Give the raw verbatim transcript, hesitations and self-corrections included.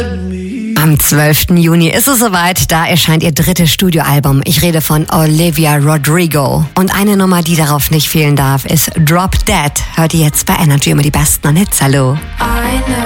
Am zwölften Juni ist es soweit, da erscheint ihr drittes Studioalbum. Ich rede von Olivia Rodrigo. Und eine Nummer, die darauf nicht fehlen darf, ist Drop Dead. Hört ihr jetzt bei Energy immer die besten Hits. Hallo.